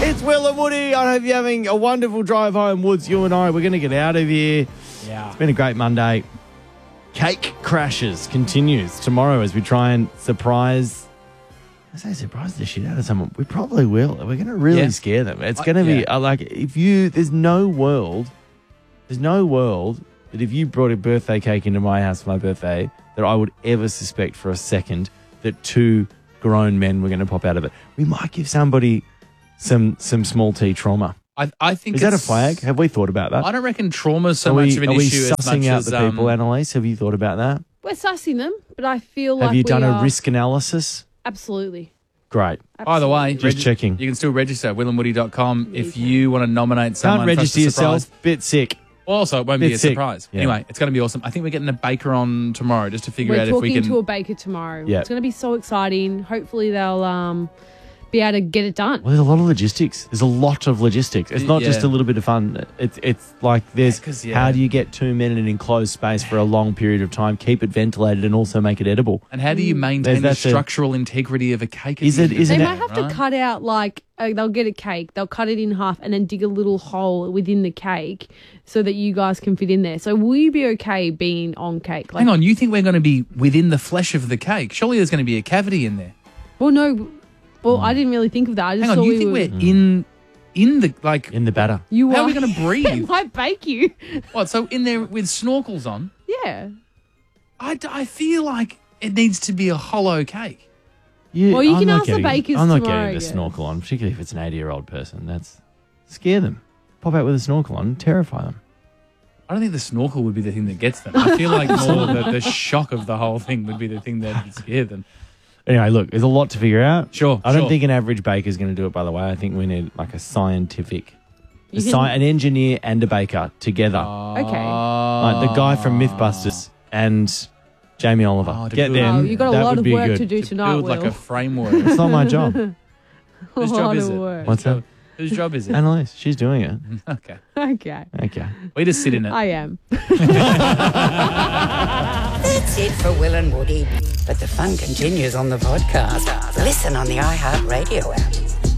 It's Will and Woody. I hope you're having a wonderful drive home. Woods, you and I, we're going to get out of here. Yeah. It's been a great Monday. Cake Crashes continues tomorrow as we try and surprise the shit out of someone. We probably will. We're going to really scare them. It's going to be like there's no world that if you brought a birthday cake into my house for my birthday that I would ever suspect for a second that two grown men were going to pop out of it. We might give somebody some small T trauma. I think is that a flag? Have we thought about that? I don't reckon trauma's so much of an issue as much as... Are we sussing out the people, Annalise? Have you thought about that? We're sussing them, but I feel like Have you done a risk analysis? Absolutely. Great. By the way, just checking. You can still register at willandwoody.com if you want to nominate someone. Can't register yourself. Bit sick. Also, it won't be a surprise. Yeah. Anyway, it's going to be awesome. I think we're getting a baker on tomorrow just to figure out if we can... We're talking to a baker tomorrow. Yeah. It's going to be so exciting. Hopefully they'll be able to get it done. Well, there's a lot of logistics. It's not just a little bit of fun. It's like there's how do you get two men in an enclosed space for a long period of time, keep it ventilated and also make it edible? And how do you maintain the structural integrity of a cake? They might have to cut out they'll get a cake, they'll cut it in half and then dig a little hole within the cake so that you guys can fit in there. So will you be okay being on cake? Hang on, you think we're going to be within the flesh of the cake? Surely there's going to be a cavity in there. Well, no. Well, I didn't really think of that. I just Hang on, you think we're in the batter? How are we going to breathe? It might bake you. What? So in there with snorkels on? Yeah. I feel like it needs to be a hollow cake. Yeah, well, you can ask the bakers I'm not tomorrow, getting the snorkel on, particularly if it's an 80-year-old person. That's scare them. Pop out with a snorkel on, terrify them. I don't think the snorkel would be the thing that gets them. I feel like more the shock of the whole thing would be the thing that would scare them. Anyway, look, there's a lot to figure out. Sure. I don't think an average baker is going to do it, by the way. I think we need like a scientific, an engineer and a baker together. Okay. Like the guy from Mythbusters and Jamie Oliver. Get them. Oh, you've got a lot of work to do tonight, build Will. like a framework. It's not my job. Whose job is it? What's that? Whose job is it? Annalise. She's doing it. Okay. Okay. We just sit in it. I am. That's it for Will and Woody. But the fun continues on the podcast. Listen on the iHeartRadio app.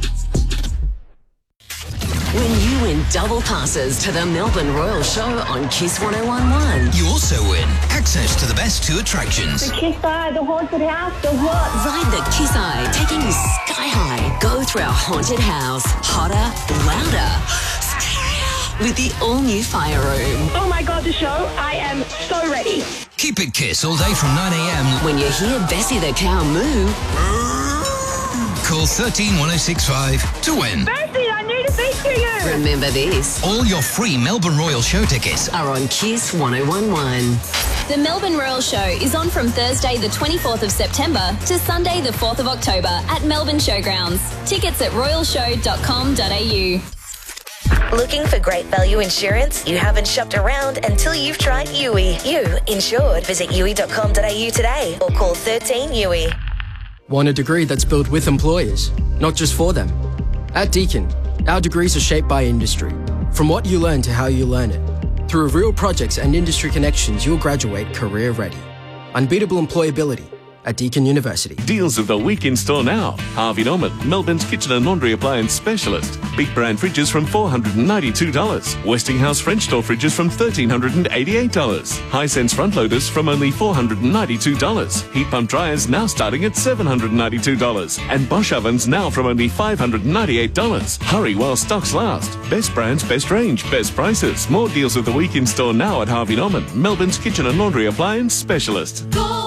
When you win double passes to the Melbourne Royal Show on KISS 101.1. You also win access to the best two attractions. The Kiss Eye, the haunted house, the what? Ride the Kiss Eye, taking you sky high. Go through our haunted house, hotter, louder, scarier, with the all-new fire room. Oh my God, the show. I am so ready. Keep it KISS all day from 9 a.m. When you hear Bessie the cow moo, call 131065 to win. Bessie, I need to speak to you. Remember this. All your free Melbourne Royal Show tickets are on KISS 101.1. The Melbourne Royal Show is on from Thursday the 24th of September to Sunday the 4th of October at Melbourne Showgrounds. Tickets at royalshow.com.au. Looking for great value insurance? You haven't shopped around until you've tried Yui. You insured. Visit yui.com.au today or call 13 Yui. Want a degree that's built with employers, not just for them? At Deakin, our degrees are shaped by industry. From what you learn to how you learn it. Through real projects and industry connections, you'll graduate career ready. Unbeatable employability at Deakin University. Deals of the week in store now. Harvey Norman, Melbourne's kitchen and laundry appliance specialist. Big brand fridges from $492. Westinghouse French door fridges from $1,388. Hisense front loaders from only $492. Heat pump dryers now starting at $792. And Bosch ovens now from only $598. Hurry while stocks last. Best brands, best range, best prices. More deals of the week in store now at Harvey Norman, Melbourne's kitchen and laundry appliance specialist.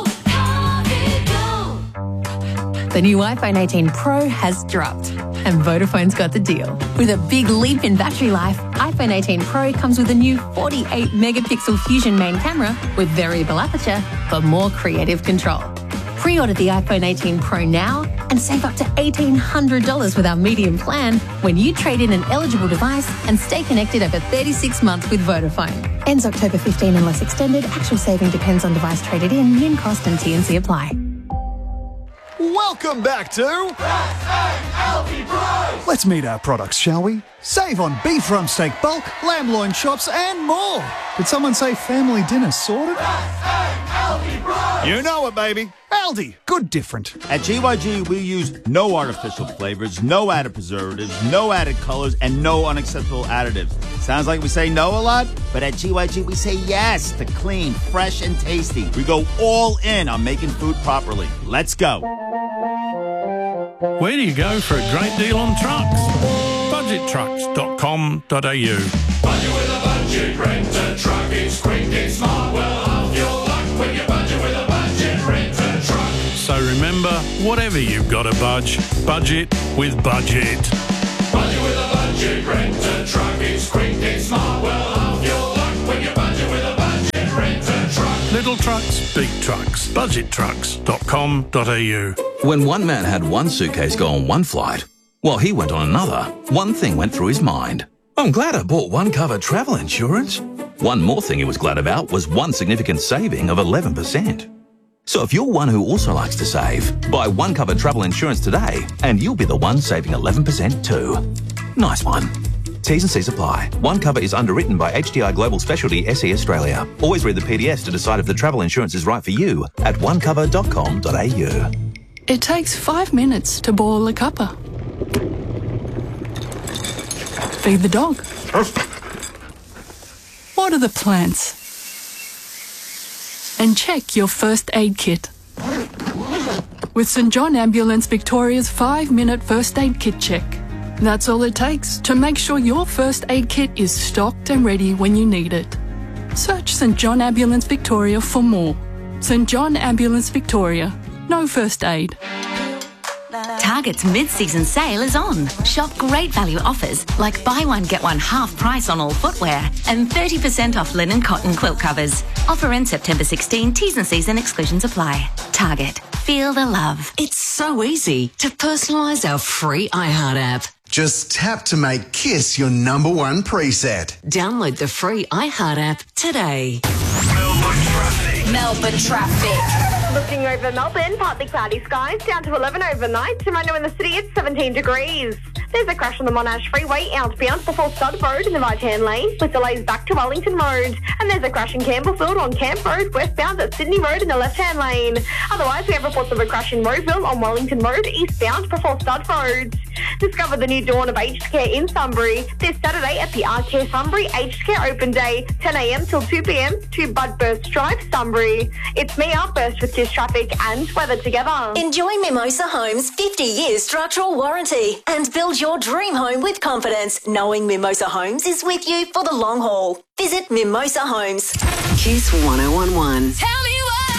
The new iPhone 18 Pro has dropped, and Vodafone's got the deal. With a big leap in battery life, iPhone 18 Pro comes with a new 48-megapixel Fusion main camera with variable aperture for more creative control. Pre-order the iPhone 18 Pro now and save up to $1,800 with our medium plan when you trade in an eligible device and stay connected over 36 months with Vodafone. Ends October 15 unless extended. Actual saving depends on device traded in, min cost and T&C apply. Welcome back to Let's meet our products, shall we? Save on beef rump steak bulk, lamb loin chops and more. Did someone say family dinner sorted? You know it, baby. Aldi, good different. At GYG, we use no artificial flavors, no added preservatives, no added colors, and no unacceptable additives. Sounds like we say no a lot, but at GYG, we say yes to clean, fresh, and tasty. We go all in on making food properly. Let's go. Where do you go for a great deal on trucks? Budgettrucks.com.au. Budget with a budget, rent a truck. It's quick, it's smart, well, half your luck when you budget with a budget, rent a truck. So remember, whatever you've got to budget with Budget. Budget with a budget, rent a truck. It's quick, it's smart, well, half your luck when you budget with a budget, rent a truck. Little trucks, big trucks. Budgettrucks.com.au. When one man had one suitcase go on one flight, while he went on another, one thing went through his mind. I'm glad I bought One Cover travel insurance. One more thing he was glad about was one significant saving of 11%. So if you're one who also likes to save, buy One Cover travel insurance today and you'll be the one saving 11% too. Nice one. T's and C's apply. One Cover is underwritten by HDI Global Specialty SE Australia. Always read the PDS to decide if the travel insurance is right for you at onecover.com.au. It takes 5 minutes to boil a cuppa. Feed the dog. Water the plants. And check your first aid kit. With St John Ambulance Victoria's 5-minute first aid kit check. That's all it takes to make sure your first aid kit is stocked and ready when you need it. Search St John Ambulance Victoria for more. St John Ambulance Victoria. No first aid. Target's mid-season sale is on. Shop great value offers like buy one, get one half price on all footwear and 30% off linen cotton quilt covers. Offer ends September 16. T's and C's and exclusions apply. Target. Feel the love. It's so easy to personalise our free iHeart app. Just tap to make Kiss your number one preset. Download the free iHeart app today. Melbourne traffic. Looking over Melbourne, partly cloudy skies, down to 11 overnight. Right now in the city, it's 17 degrees. There's a crash on the Monash Freeway outbound before Stud Road in the right-hand lane, with delays back to Wellington Road. And there's a crash in Campbellfield on Camp Road, westbound at Sydney Road in the left-hand lane. Otherwise, we have reports of a crash in Roeville on Wellington Road, eastbound before Stud Road. Discover the new dawn of aged care in Sunbury this Saturday at the Art Care Sunbury Aged Care Open Day, 10 a.m. till 2 p.m. to Bud Burst Drive, Sunbury. It's me, Art Burst, with Kiss Traffic and weather together. Enjoy Mimosa Homes' 50 years structural warranty and build your dream home with confidence, knowing Mimosa Homes is with you for the long haul. Visit Mimosa Homes. Kiss 1011. Tell me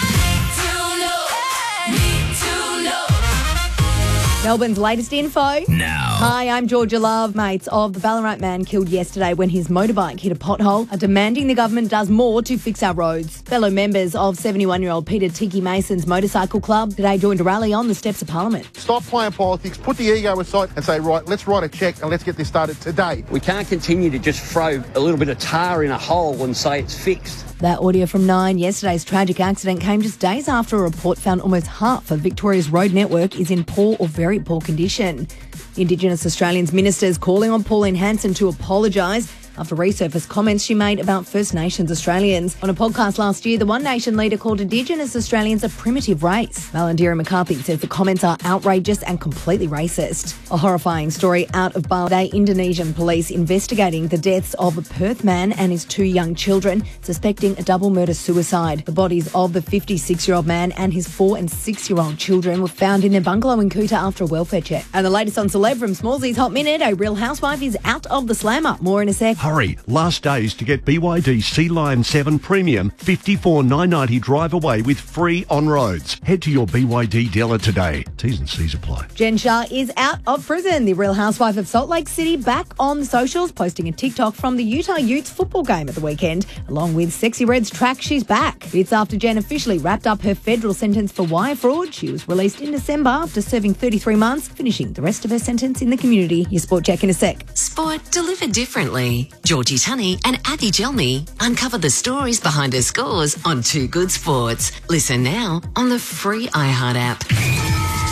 Melbourne's latest info. Now. Hi, I'm Georgia Love. Mates of the Ballarat man killed yesterday when his motorbike hit a pothole are demanding the government does more to fix our roads. Fellow members of 71-year-old Peter Tiki Mason's motorcycle club today joined a rally on the steps of Parliament. Stop playing politics, put the ego aside and say, right, let's write a cheque and let's get this started today. We can't continue to just throw a little bit of tar in a hole and say it's fixed. That audio from 9. Yesterday's tragic accident came just days after a report found almost half of Victoria's road network is in poor or very poor condition. Indigenous Australians ministers calling on Pauline Hanson to apologise after resurfaced comments she made about First Nations Australians. On a podcast last year, the One Nation leader called Indigenous Australians a primitive race. Malandira McCarthy says the comments are outrageous and completely racist. A horrifying story out of Bali. Indonesian police investigating the deaths of a Perth man and his 2 young children, suspecting a double murder-suicide. The bodies of the 56-year-old man and his 4 and 6-year-old children were found in their bungalow in Kuta after a welfare check. And the latest on Celeb from Smallsy's Hot Minute, a Real Housewife is out of the slammer. More in a sec. Hurry, last days to get BYD Sea Lion 7 Premium $54,990 drive away with free on-roads. Head to your BYD dealer today. T's and C's apply. Jen Shah is out of prison. The Real Housewife of Salt Lake City back on the socials, posting a TikTok from the Utah Utes football game at the weekend, along with Sexy Red's track She's Back. It's after Jen officially wrapped up her federal sentence for wire fraud. She was released in December after serving 33 months, finishing the rest of her sentence in the community. Your sport check in a sec. Sport delivered differently. Georgie Tunney and Abby Gelmy uncover the stories behind her scores on Too Good Sports. Listen now on the free iHeart app.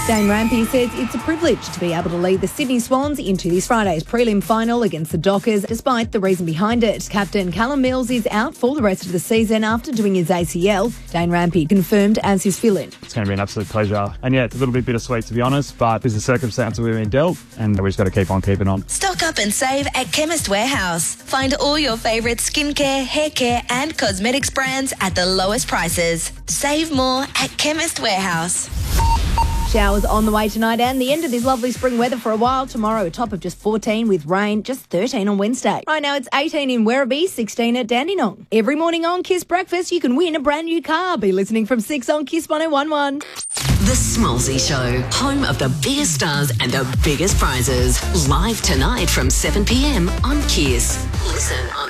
Dane Rampey says it's a privilege to be able to lead the Sydney Swans into this Friday's prelim final against the Dockers, despite the reason behind it. Captain Callum Mills is out for the rest of the season after doing his ACL. Dane Rampey confirmed as his fill-in. It's going to be an absolute pleasure. And yeah, it's a little bit bittersweet to be honest, but this is the circumstance we've been dealt and we've just got to keep on keeping on. Stock up and save at Chemist Warehouse. Find all your favourite skincare, hair care and cosmetics brands at the lowest prices. Save more at Chemist Warehouse. Showers on the way tonight and the end of this lovely spring weather for a while. Tomorrow a top of just 14 with rain, just 13 on Wednesday. Right now it's 18 in Werribee, 16 at Dandenong. Every morning on Kiss Breakfast you can win a brand new car. Be listening from 6 on Kiss 1011. The Smallsy Show, home of the biggest stars and the biggest prizes. Live tonight from 7 p.m. on Kiss. Listen on